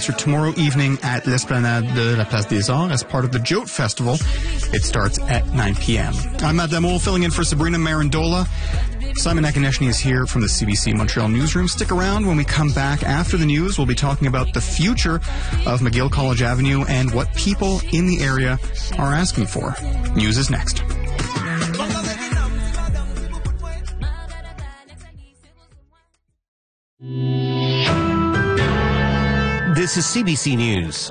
concert tomorrow evening at l'Esplanade de la Place des Arts as part of the Jote Festival. It starts at 9 p.m. I'm Matt Damol, filling in for Sabrina Marandola. Simon Akonechny is here from the CBC Montreal newsroom. Stick around. When we come back after the news, we'll be talking about the future of McGill College Avenue and what people in the area are asking for. News is next. This is CBC News.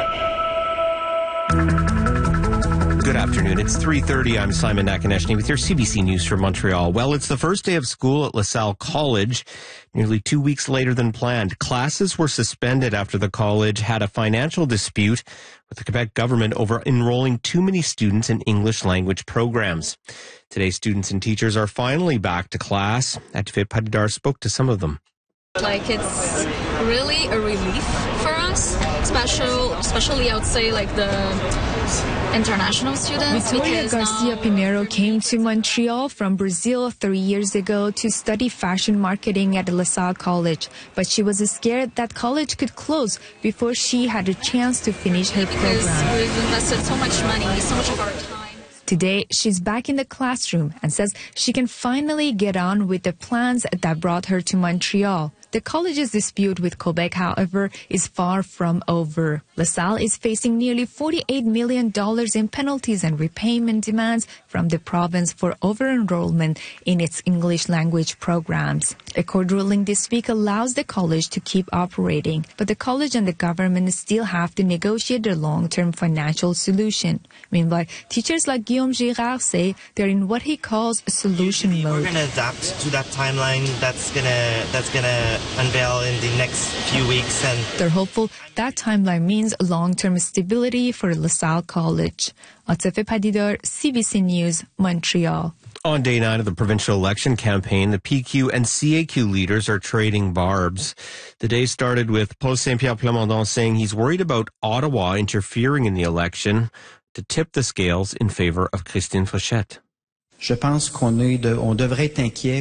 Good afternoon. It's 3:30. I'm Simon Akonechny with your CBC News from Montreal. Well, it's the first day of school at LaSalle College, nearly 2 weeks later than planned. Classes were suspended after the college had a financial dispute with the Quebec government over enrolling too many students in English language programs. Today, students and teachers are finally back to class. Atifit Padidar spoke to some of them. It's really a relief for us, especially I would say the international students. Victoria Garcia Pinheiro came to Montreal from Brazil 3 years ago to study fashion marketing at LaSalle College, but she was scared that college could close before she had a chance to finish her program. Because we've invested so much money, so much of our time. Today, she's back in the classroom and says she can finally get on with the plans that brought her to Montreal. The college's dispute with Quebec, however, is far from over. LaSalle is facing nearly $48 million in penalties and repayment demands from the province for over-enrollment in its English language programs. A court ruling this week allows the college to keep operating, but the college and the government still have to negotiate a long-term financial solution. Meanwhile, teachers like Guillaume Girard say they're in what he calls solution mode. We're going to adapt to that timeline that's gonna unveil in the next few weeks. And they're hopeful that timeline means long-term stability for LaSalle College. Atifit Padidar, CBC News, Montreal. On day 9 of the provincial election campaign, the PQ and CAQ leaders are trading barbs. The day started with Paul Saint-Pierre Plamondon saying he's worried about Ottawa interfering in the election to tip the scales in favor of Christine Fréchette. Je pense qu'on devrait être inquiet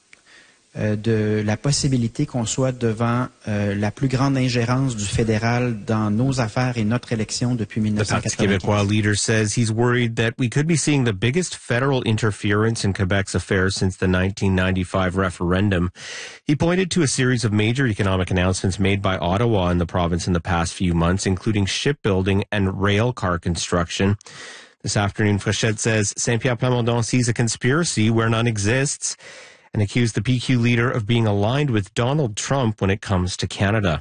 de la possibilité qu'on soit devant la plus grande ingérence du fédéral dans nos affaires et notre élection depuis 1995. The Parti Québécois leader says he's worried that we could be seeing the biggest federal interference in Quebec's affairs since the 1995 referendum. He pointed to a series of major economic announcements made by Ottawa and the province in the past few months, including shipbuilding and rail car construction. This afternoon, Fréchette says Saint-Pierre Plamondon sees a conspiracy where none exists, and accused the PQ leader of being aligned with Donald Trump when it comes to Canada.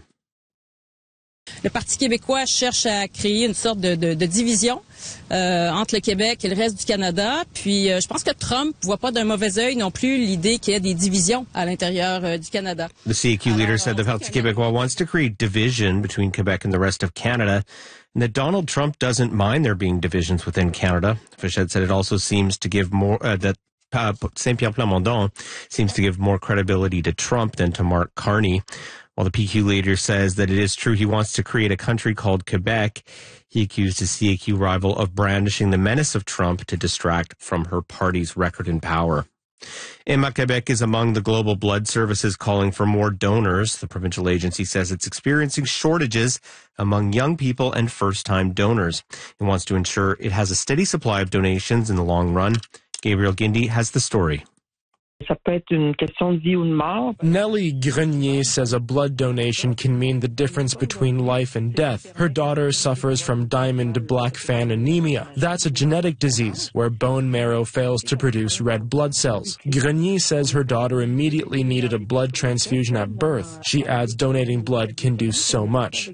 Le Parti québécois cherche à créer une sorte de division entre le Québec et le reste du Canada. Puis je pense que Trump voit pas d'un mauvais œil non plus l'idée qu'il y ait des divisions à l'intérieur du Canada. The CAQ leader said the Parti québécois wants to create division between Quebec and the rest of Canada, and that Donald Trump doesn't mind there being divisions within Canada. Fréchette said it also seems to give more that Saint-Pierre Plamondon seems to give more credibility to Trump than to Mark Carney. While the PQ leader says that it is true he wants to create a country called Quebec, he accused his CAQ rival of brandishing the menace of Trump to distract from her party's record in power. Emma Quebec is among the global blood services calling for more donors. The provincial agency says it's experiencing shortages among young people and first-time donors. It wants to ensure it has a steady supply of donations in the long run. Gabriel Guindy has the story. Ça peut être une question de vie ou de mort. Nellie Grenier says a blood donation can mean the difference between life and death. Her daughter suffers from diamond black fan anemia. That's a genetic disease where bone marrow fails to produce red blood cells. Grenier says her daughter immediately needed a blood transfusion at birth. She adds donating blood can do so much.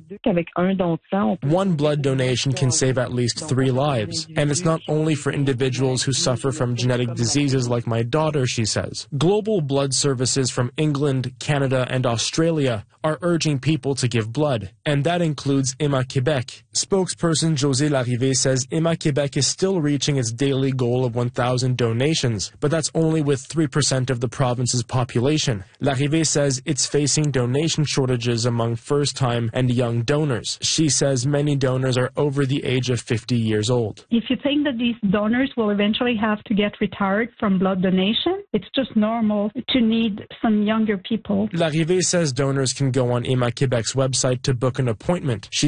One blood donation can save at least 3 lives. And it's not only for individuals who suffer from genetic diseases like my daughter, she says. Global blood services from England, Canada, and Australia are urging people to give blood, and that includes Emma Quebec. Spokesperson José Larrivée says Emma Quebec is still reaching its daily goal of 1,000 donations, but that's only with 3% of the province's population. Larrivée says it's facing donation shortages among first-time and young donors. She says many donors are over the age of 50 years old. If you think that these donors will eventually have to get retired from blood donation, it's just normal to need some younger people. Larrivée says donors can go on Emma Quebec's website to book an appointment. She